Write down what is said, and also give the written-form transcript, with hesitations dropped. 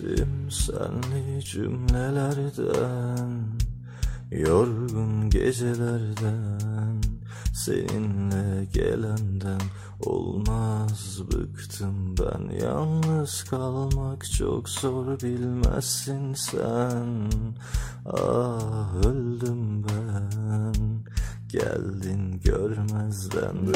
Bıktım senli cümlelerden, yorgun gecelerden, seninle gelenden olmaz. Bıktım ben, yalnız kalmak çok zor, bilmezsin sen. Ah öldüm ben, geldin görmezden.